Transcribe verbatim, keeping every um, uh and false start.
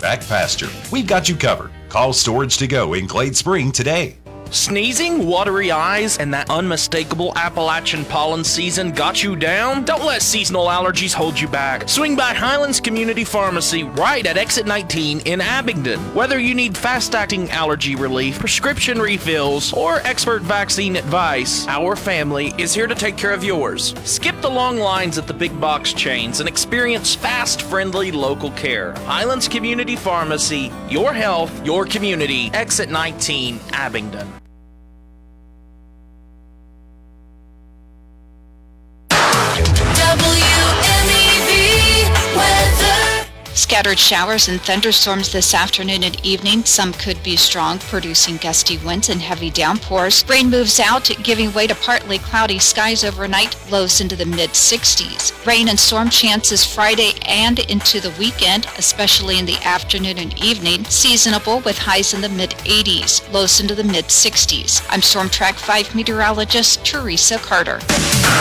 back pasture. We've got you covered. Call Storage to Go in Glade Spring today. Sneezing, watery eyes, and that unmistakable Appalachian pollen season got you down? Don't let seasonal allergies hold you back. Swing by Highlands Community Pharmacy right at Exit nineteen in Abingdon. Whether you need fast-acting allergy relief, prescription refills, or expert vaccine advice, our family is here to take care of yours. Skip the long lines at the big box chains and experience fast, friendly local care. Highlands Community Pharmacy, your health, your community. Exit nineteen, Abingdon. Scattered showers and thunderstorms this afternoon and evening. Some could be strong, producing gusty winds and heavy downpours. Rain moves out, giving way to partly cloudy skies overnight, lows into the mid sixties. Rain and storm chances Friday and into the weekend, especially in the afternoon and evening. Seasonable with highs in the mid eighties, lows into the mid sixties. I'm Storm Track five meteorologist Teresa Carter.